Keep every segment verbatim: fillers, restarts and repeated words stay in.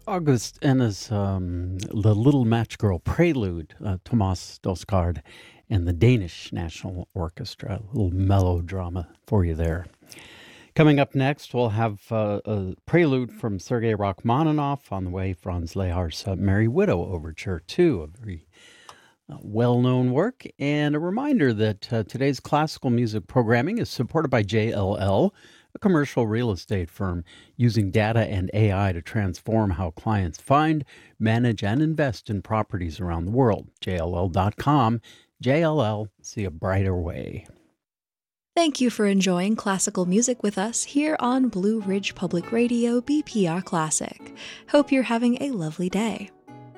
August Enna's um, The Little Match Girl Prelude, uh, Thomas Dosgaard and the Danish National Orchestra. A little melodrama for you there. Coming up next, we'll have uh, a prelude from Sergei Rachmaninoff. On the way, Franz Lehar's uh, Merry Widow Overture, too, a very uh, well-known work. And a reminder that uh, today's classical music programming is supported by J L L, a commercial real estate firm using data and A I to transform how clients find, manage, and invest in properties around the world. J L L dot com. J L L, see a brighter way. Thank you for enjoying classical music with us here on Blue Ridge Public Radio B P R Classic. Hope you're having a lovely day.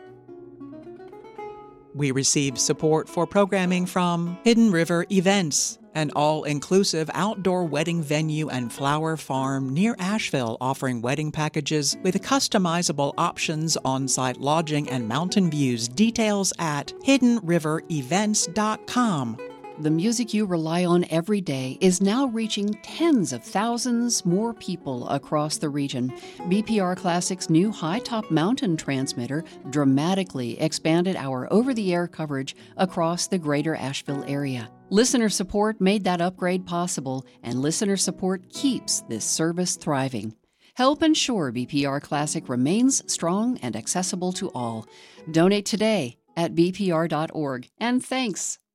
We receive support for programming from Hidden River Events, an all-inclusive outdoor wedding venue and flower farm near Asheville, offering wedding packages with customizable options, on-site lodging, and mountain views. Details at hidden river events dot com. The music you rely on every day is now reaching tens of thousands more people across the region. B P R Classic's new high-top mountain transmitter dramatically expanded our over-the-air coverage across the greater Asheville area. Listener support made that upgrade possible, and listener support keeps this service thriving. Help ensure B P R Classic remains strong and accessible to all. Donate today at b p r dot org, and thanks.